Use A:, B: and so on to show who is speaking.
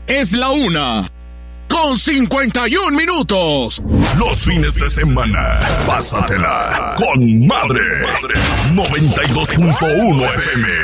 A: Es la 1:51.
B: Los fines de semana, pásatela con madre. 92.1 FM.